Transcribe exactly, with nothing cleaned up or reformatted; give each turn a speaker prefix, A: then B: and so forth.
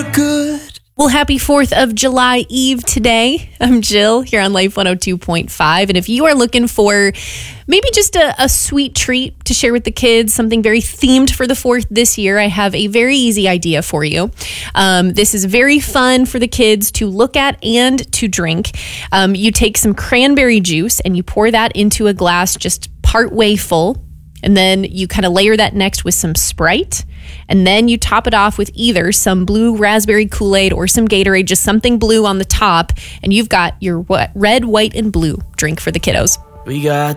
A: look good.
B: Well, happy fourth of July Eve today. I'm Jill here on Life one oh two point five. And if you are looking for maybe just a, a sweet treat to share with the kids, something very themed for the fourth this year, I have a very easy idea for you. Um, this is very fun for the kids to look at and to drink. Um, you take some cranberry juice and you pour that into a glass just part way full. And then you kind of layer that next with some Sprite. And then you top it off with either some blue raspberry Kool-Aid or some Gatorade, just something blue on the top. And you've got your red, white, and blue drink for the kiddos.
A: We got